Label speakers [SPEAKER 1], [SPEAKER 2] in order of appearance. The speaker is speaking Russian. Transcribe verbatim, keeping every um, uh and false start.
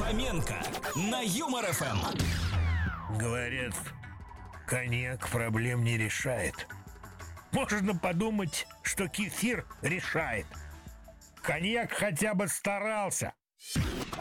[SPEAKER 1] Фоменко на Юмор эф эм.
[SPEAKER 2] Говорят, коньяк проблем не решает. Можно подумать, что кефир решает. Коньяк хотя бы старался.